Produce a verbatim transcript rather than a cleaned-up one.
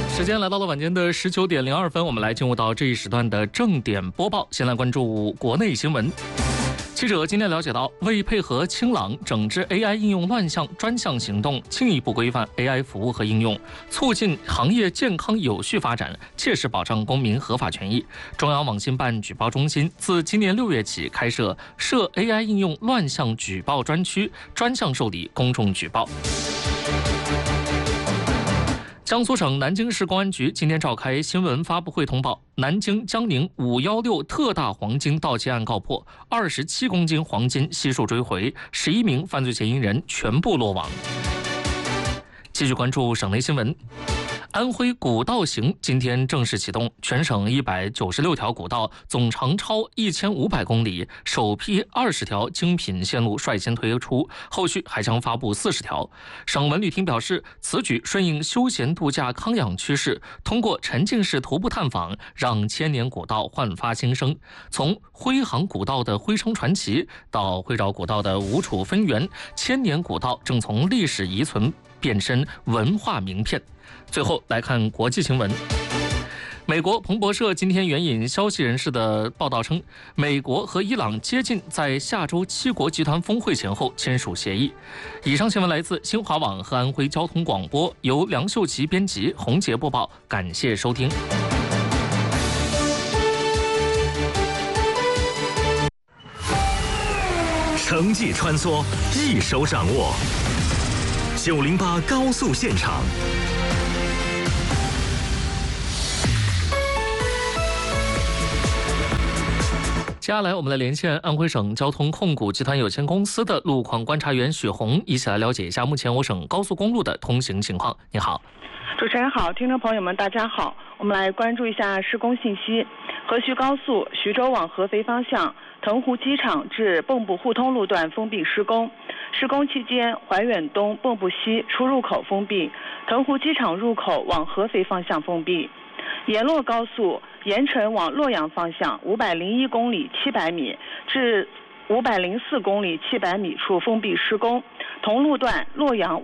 时间来到了晚间的十九点零二分，我们来进入到这一时段的正点播报。先来关注国内新闻。记者今天了解到，为配合清朗整治 A I 应用乱象专项行动，进一步规范 A I 服务和应用，促进行业健康有序发展，切实保障公民合法权益，中央网信办举报中心自今年六月起开设涉 A I 应用乱象举报专区，专项受理公众举报。江苏省南京市公安局今天召开新闻发布会通报，南京江宁五一六特大黄金盗窃案告破，二十七公斤黄金悉数追回，十一名犯罪嫌疑人全部落网。继续关注省内新闻。安徽古道行今天正式启动，全省一百九十六条古道，总长超一千五百公里，首批二十条精品线路率先推出，后续还将发布四十条。省文旅厅表示，此举顺应休闲度假康养趋势，通过沉浸式徒步探访，让千年古道焕发新生。从徽杭古道的徽商传奇到徽饶古道的吴楚分园，千年古道正从历史遗存变身文化名片。最后来看国际新闻。美国彭博社今天援引消息人士的报道称，美国和伊朗接近在下周七国集团峰会前后签署协议。以上新闻来自新华网和安徽交通广播，由梁秀琪编辑，洪杰播报，感谢收听。 城际穿梭，一手掌握。九零八高速现场。 接下来我们来连线安徽省交通控股集团有限公司的路况观察员许红，一起来了解一下目前我省高速公路的通行情况。你好。 主持人好，听众朋友们大家好，我们来关注一下施工信息。河徐高速徐州往合肥方向腾湖机场至蚌埠互通路段封闭施工，施工期间怀远东蚌埠西出入口封闭，腾湖机场入口往合肥方向封闭。沿洛高速盐城往洛阳方向五百零一公里七百米至五百零四公里七百米处封闭施工，同路段洛阳